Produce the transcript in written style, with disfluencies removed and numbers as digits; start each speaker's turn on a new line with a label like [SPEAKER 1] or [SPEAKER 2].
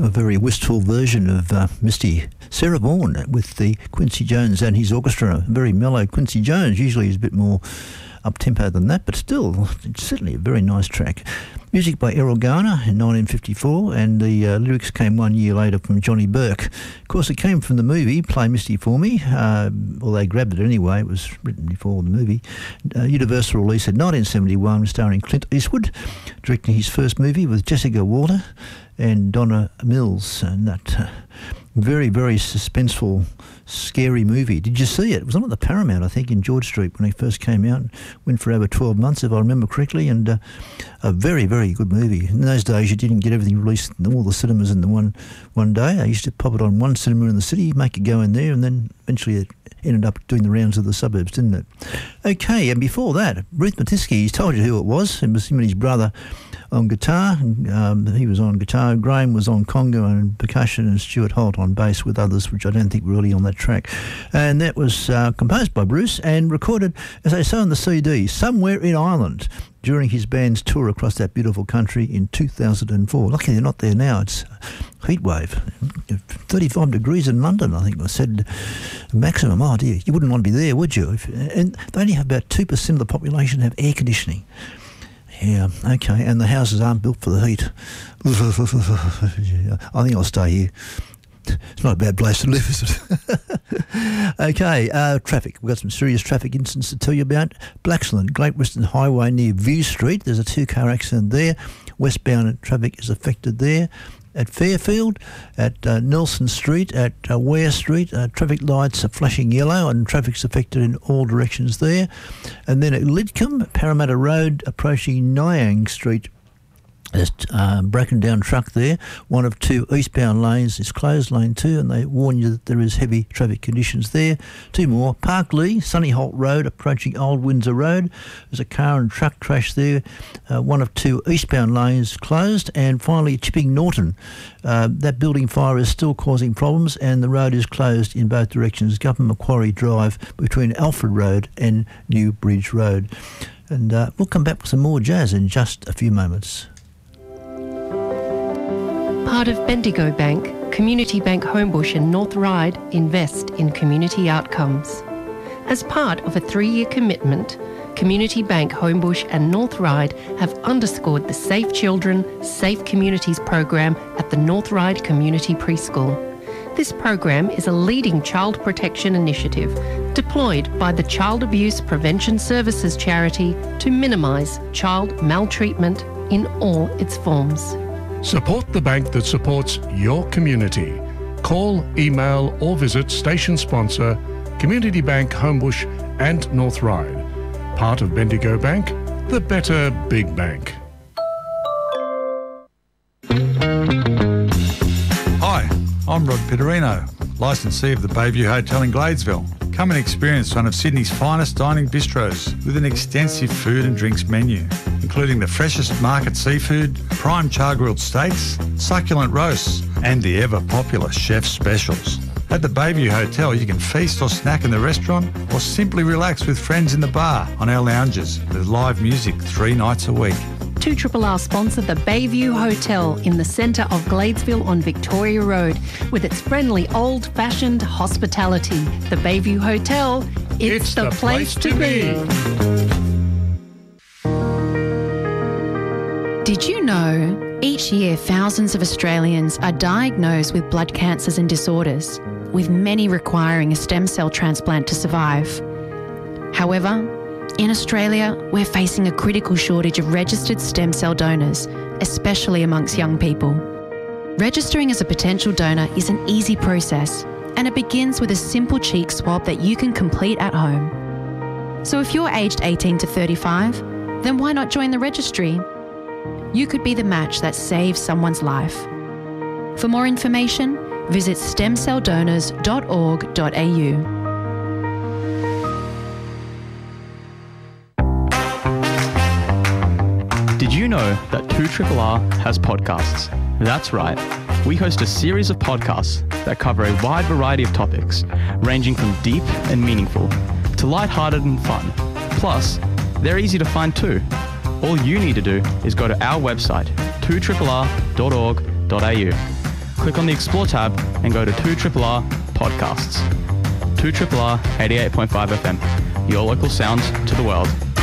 [SPEAKER 1] a very wistful version of Misty. Sarah Vaughan with the Quincy Jones and his orchestra. Very mellow Quincy Jones. Usually he's a bit more up-tempo than that, but still, it's certainly a very nice track. Music by Errol Garner in 1954, and the lyrics came 1 year later from Johnny Burke. Of course, it came from the movie Play Misty For Me, or they grabbed it anyway. It was written before the movie. Universal release in 1971, starring Clint Eastwood, directing his first movie with Jessica Walter and Donna Mills, and that very, very suspenseful, scary movie. Did you see it? It was on at the Paramount, I think, in George Street when it first came out. Went for over 12 months, if I remember correctly, and a very, very good movie. In those days, you didn't get everything released in all the cinemas in the one day. I used to pop it on one cinema in the city, make it go in there, and then eventually it ended up doing the rounds of the suburbs, didn't it? Okay, and before that, Ruth Matisky, he's told you who it was. It was him and his brother on guitar. He was on guitar. Graham was on conga and percussion, and Stuart Holt on bass with others, which I don't think were really on that track. And that was composed by Bruce and recorded, as they say on the CD, somewhere in Ireland during his band's tour across that beautiful country in 2004. Luckily they're not there now. It's a heat wave. 35 degrees in London, I think I said maximum. Oh dear, you wouldn't want to be there, would you? And they only have about 2% of the population have air conditioning. Yeah, okay, and the houses aren't built for the heat. I think I'll stay here. It's not a bad place to live, is it? Okay, traffic. We've got some serious traffic incidents to tell you about. Blaxland, Great Western Highway near View Street. There's a 2-car accident there. Westbound traffic is affected there. At Fairfield, at Nelson Street, at Ware Street, traffic lights are flashing yellow and traffic's affected in all directions there. And then at Lidcombe, Parramatta Road, approaching Nyang Street, there's a broken down truck there. One of 2 eastbound lanes is closed, lane 2, and they warn you that there is heavy traffic conditions there. 2 more. Parklea, Sunnyholt Road, approaching Old Windsor Road. There's a car and truck crash there. One of 2 eastbound lanes closed. And finally, Chipping Norton. That building fire is still causing problems, and the road is closed in both directions. Government Macquarie Drive between Alfred Road and New Bridge Road. And we'll come back with some more jazz in just a few moments.
[SPEAKER 2] Part of Bendigo Bank, Community Bank Homebush and North Ryde invest in community outcomes. As part of a 3-year commitment, Community Bank Homebush and North Ryde have underscored the Safe Children, Safe Communities program at the North Ryde Community Preschool. This program is a leading child protection initiative deployed by the Child Abuse Prevention Services charity to minimise child maltreatment in all its forms.
[SPEAKER 3] Support the bank that supports your community. Call, email or visit station sponsor Community Bank Homebush and North Ryde. Part of Bendigo Bank, the better big bank.
[SPEAKER 4] Hi, I'm Rod Pitterino, licensee of the Bayview Hotel in Gladesville. Come and experience one of Sydney's finest dining bistros with an extensive food and drinks menu, including the freshest market seafood, prime char-grilled steaks, succulent roasts, and the ever-popular chef's specials. At the Bayview Hotel, you can feast or snack in the restaurant or simply relax with friends in the bar on our lounges with live music 3 nights a week.
[SPEAKER 2] 2RRR sponsor the Bayview Hotel in the centre of Gladesville on Victoria Road with its friendly old-fashioned hospitality. The Bayview Hotel, it's the place to be.
[SPEAKER 5] Did you know each year thousands of Australians are diagnosed with blood cancers and disorders, with many requiring a stem cell transplant to survive? However, in Australia, we're facing a critical shortage of registered stem cell donors, especially amongst young people. Registering as a potential donor is an easy process, and it begins with a simple cheek swab that you can complete at home. So if you're aged 18 to 35, then why not join the registry? You could be the match that saves someone's life. For more information, visit stemcelldonors.org.au.
[SPEAKER 6] Did you know that 2RRR has podcasts? That's right. We host a series of podcasts that cover a wide variety of topics, ranging from deep and meaningful to lighthearted and fun. Plus, they're easy to find too. All you need to do is go to our website, 2RRR.org.au. click on the Explore tab and go to 2RRR Podcasts. 2RRR 88.5 FM, your local sound to the world.